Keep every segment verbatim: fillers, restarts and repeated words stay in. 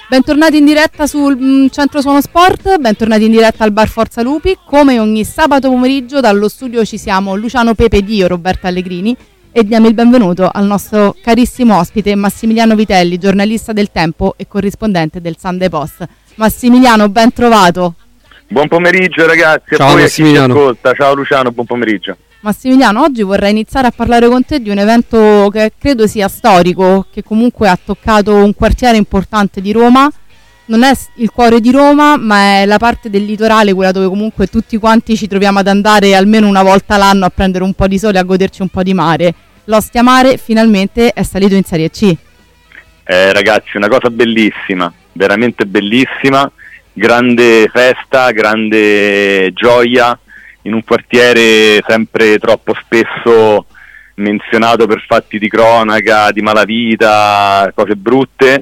Bentornati in diretta sul mh, Centro Suono Sport, bentornati in diretta al Bar Forza Lupi. Come ogni sabato pomeriggio dallo studio ci siamo Luciano Pepe ed io, Roberta Allegrini, e diamo il benvenuto al nostro carissimo ospite Massimiliano Vitelli, giornalista del Tempo e corrispondente del Sunday Post. Massimiliano, ben trovato. Buon pomeriggio ragazzi, ciao, a voi Massimiliano. Chi ci ascolta. Ciao Luciano, buon pomeriggio. Massimiliano, oggi vorrei iniziare a parlare con te di un evento che credo sia storico, che comunque ha toccato un quartiere importante di Roma. Non è il cuore di Roma, ma è la parte del litorale, quella dove comunque tutti quanti ci troviamo ad andare almeno una volta l'anno a prendere un po' di sole e a goderci un po' di mare. L'Ostia Mare finalmente è salito in Serie C. Eh, ragazzi, una cosa bellissima, veramente bellissima, grande festa, grande gioia, in un quartiere sempre troppo spesso menzionato per fatti di cronaca, di malavita, cose brutte.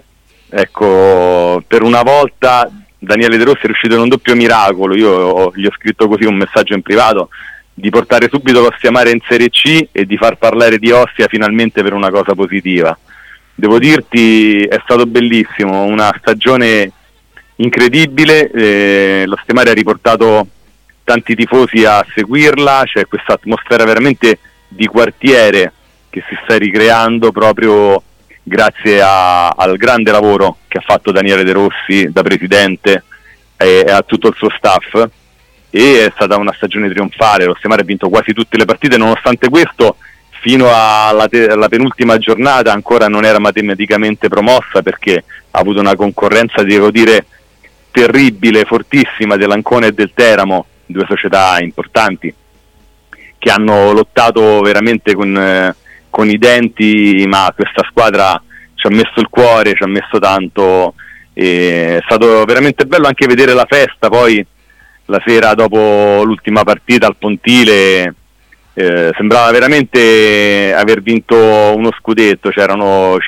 Ecco, per una volta Daniele De Rossi è riuscito in un doppio miracolo, io ho, gli ho scritto così un messaggio in privato, di portare subito l'Ostia Mare in Serie C e di far parlare di Ostia finalmente per una cosa positiva. Devo dirti, è stato bellissimo, una stagione incredibile, eh, l'Ostia Mare ha riportato tanti tifosi a seguirla, c'è questa atmosfera veramente di quartiere che si sta ricreando proprio grazie a, al grande lavoro che ha fatto Daniele De Rossi da presidente e, e a tutto il suo staff, e è stata una stagione trionfale. L'Ostia Mare ha vinto quasi tutte le partite, nonostante questo fino alla, te- alla penultima giornata ancora non era matematicamente promossa, perché ha avuto una concorrenza, devo dire, terribile, fortissima, dell'Ancona e del Teramo, due società importanti che hanno lottato veramente con, eh, con i denti, ma questa squadra ci ha messo il cuore, ci ha messo tanto, e è stato veramente bello anche vedere la festa. Poi la sera dopo l'ultima partita al Pontile eh, sembrava veramente aver vinto uno scudetto, c'erano